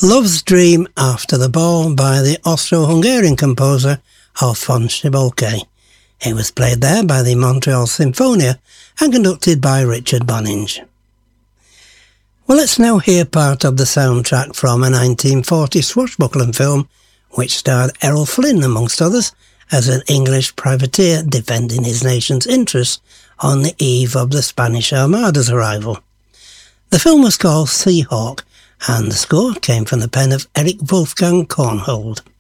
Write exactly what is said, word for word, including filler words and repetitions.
Love's Dream After the Ball by the Austro-Hungarian composer Alphonse Szibolky. It was played there by the Montreal Sinfonia and conducted by Richard Boninge. Well, let's now hear part of the soundtrack from a nineteen forty swashbuckling film which starred Errol Flynn, amongst others, as an English privateer defending his nation's interests on the eve of the Spanish Armada's arrival. The film was called Sea Hawk, and the score came from the pen of Eric Wolfgang Kornhold.